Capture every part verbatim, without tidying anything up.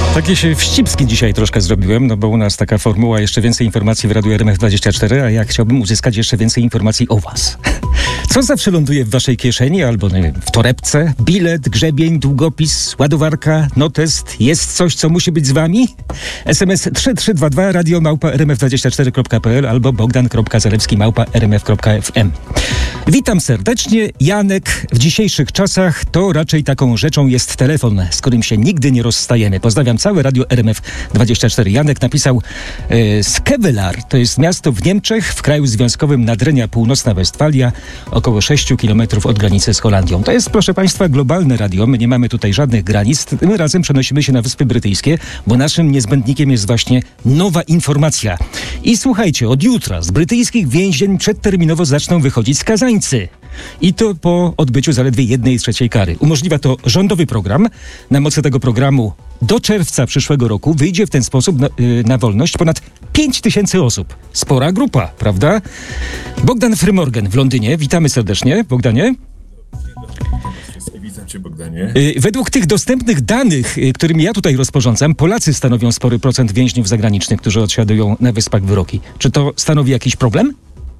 Takie się wścibski dzisiaj troszkę zrobiłem, no bo u nas taka formuła jeszcze więcej informacji w Radiu R M F dwadzieścia cztery, a ja chciałbym uzyskać jeszcze więcej informacji o was. Co zawsze ląduje w waszej kieszeni albo nie wiem, w torebce? Bilet, grzebień, długopis, ładowarka, notest? Jest coś, co musi być z wami? S M S trzy trzy dwa dwa radio małpa r m f dwadzieścia cztery kropka p l albo bogdan kropka zalewski małpa r m f kropka f m. Witam serdecznie. Janek. W dzisiejszych czasach to raczej taką rzeczą jest telefon, z którym się nigdy nie rozstajemy. Pozdrawiam całe Radio R M F dwadzieścia cztery. Janek napisał e, Skevelar, to jest miasto w Niemczech, w kraju związkowym Nadrenia Północna Westfalia, około sześć kilometrów od granicy z Holandią. To jest, proszę Państwa, globalne radio. My nie mamy tutaj żadnych granic. Tym razem przenosimy się na Wyspy Brytyjskie, bo naszym niezbędnikiem jest właśnie nowa informacja. I słuchajcie, od jutra z brytyjskich więzień przedterminowo zaczną wychodzić skazańcy. I to po odbyciu zaledwie jednej trzeciej kary. Umożliwia to rządowy program. Na mocy tego programu do czerwca przyszłego roku wyjdzie w ten sposób na, yy, na wolność ponad pięć tysięcy osób. Spora grupa, prawda? Bogdan Frymorgan w Londynie. Witamy serdecznie, Bogdanie. Witam cię, Bogdanie. Yy, według tych dostępnych danych, yy, którymi ja tutaj rozporządzam, Polacy stanowią spory procent więźniów zagranicznych, którzy odsiadują na Wyspach wyroki. Czy to stanowi jakiś problem?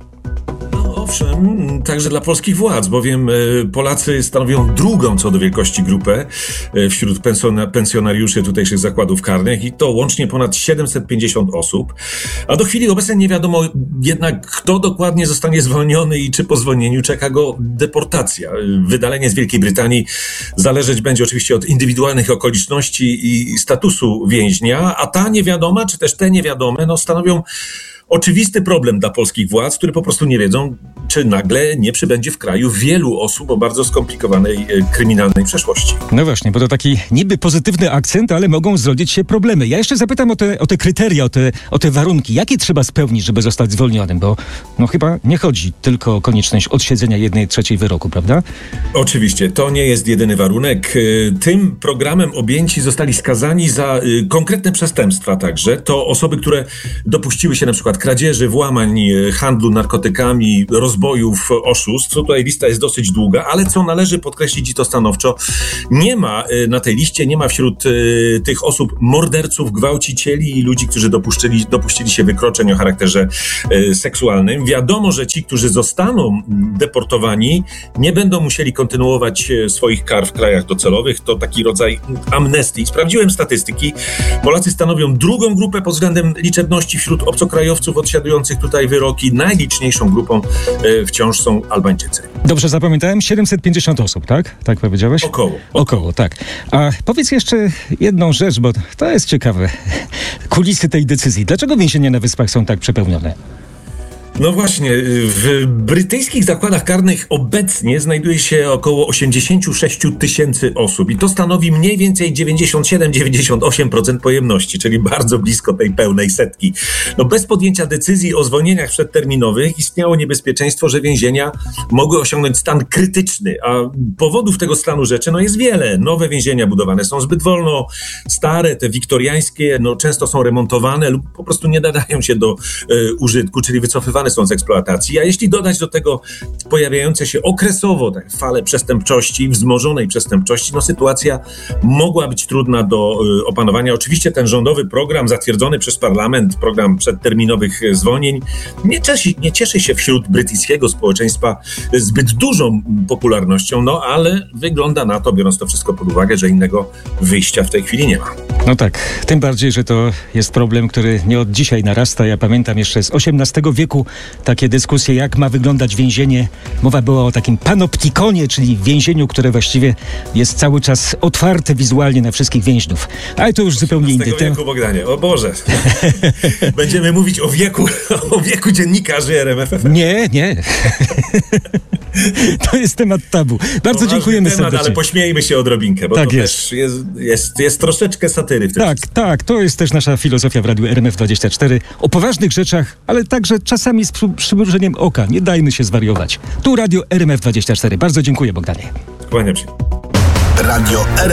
Owszem, także dla polskich władz, bowiem Polacy stanowią drugą co do wielkości grupę wśród pensjonariuszy tutejszych zakładów karnych i to łącznie ponad siedemset pięćdziesiąt osób, a do chwili obecnej nie wiadomo jednak, kto dokładnie zostanie zwolniony i czy po zwolnieniu czeka go deportacja. Wydalenie z Wielkiej Brytanii zależeć będzie oczywiście od indywidualnych okoliczności i statusu więźnia, a ta niewiadoma, czy też te niewiadome, no stanowią oczywisty problem dla polskich władz, które po prostu nie wiedzą, czy nagle nie przybędzie w kraju wielu osób o bardzo skomplikowanej e, kryminalnej przeszłości. No właśnie, bo to taki niby pozytywny akcent, ale mogą zrodzić się problemy. Ja jeszcze zapytam o te, o te kryteria, o te, o te warunki. Jakie trzeba spełnić, żeby zostać zwolnionym? Bo no chyba nie chodzi tylko o konieczność odsiedzenia jednej trzeciej wyroku, prawda? Oczywiście, to nie jest jedyny warunek. Tym programem objęci zostali skazani za y, konkretne przestępstwa także. To osoby, które dopuściły się na przykład kradzieży, włamań, handlu narkotykami, rozbojów, oszustw. Tutaj lista jest dosyć długa, ale co należy podkreślić i to stanowczo, nie ma na tej liście, nie ma wśród y, tych osób morderców, gwałcicieli i ludzi, którzy dopuścili, dopuścili się wykroczeń o charakterze y, seksualnym. Wiadomo, że ci, którzy zostaną deportowani, nie będą musieli kontynuować swoich kar w krajach docelowych. To taki rodzaj amnestii. Sprawdziłem statystyki. Polacy stanowią drugą grupę pod względem liczebności wśród obcokrajowców odsiadujących tutaj wyroki. Najliczniejszą grupą e, wciąż są Albańczycy. Dobrze zapamiętałem? siedemset pięćdziesiąt osób, tak? Tak powiedziałeś? Około. Około, tak. A powiedz jeszcze jedną rzecz, bo to jest ciekawe. Kulisy tej decyzji. Dlaczego więzienia na Wyspach są tak przepełnione? No właśnie, w brytyjskich zakładach karnych obecnie znajduje się około osiemdziesiąt sześć tysięcy osób i to stanowi mniej więcej dziewięćdziesiąt siedem do dziewięćdziesięciu ośmiu procent pojemności, czyli bardzo blisko tej pełnej setki. No bez podjęcia decyzji o zwolnieniach przedterminowych istniało niebezpieczeństwo, że więzienia mogły osiągnąć stan krytyczny, a powodów tego stanu rzeczy no jest wiele. Nowe więzienia budowane są zbyt wolno, stare, te wiktoriańskie, no często są remontowane lub po prostu nie nadają się do e, użytku, czyli wycofywane są z eksploatacji, a jeśli dodać do tego pojawiające się okresowo tak, fale przestępczości, wzmożonej przestępczości, no sytuacja mogła być trudna do y, opanowania. Oczywiście ten rządowy program zatwierdzony przez parlament, program przedterminowych zwolnień, nie cieszy, nie cieszy się wśród brytyjskiego społeczeństwa zbyt dużą popularnością, no ale wygląda na to, biorąc to wszystko pod uwagę, że innego wyjścia w tej chwili nie ma. No tak, tym bardziej, że to jest problem, który nie od dzisiaj narasta. Ja pamiętam jeszcze z osiemnastego wieku takie dyskusje, jak ma wyglądać więzienie. Mowa była o takim panoptikonie, czyli więzieniu, które właściwie jest cały czas otwarte wizualnie na wszystkich więźniów. Ale to już zupełnie inny temat. wieku, Bogdanie, o Boże. Będziemy mówić o wieku, o wieku dziennikarzy R M F F. Nie, nie. To jest temat tabu. Bardzo no, dziękujemy temat, serdecznie. Ale pośmiejmy się odrobinkę, bo tak to jest. też jest, jest, jest troszeczkę satyry w tym. Tak, wszystkim. tak. To jest też nasza filozofia w Radiu R M F dwadzieścia cztery. O poważnych rzeczach, ale także czasami z przymrużeniem oka. Nie dajmy się zwariować. Tu Radio R M F dwadzieścia cztery. Bardzo dziękuję, Bogdanie. Kłaniam się. Radio R M F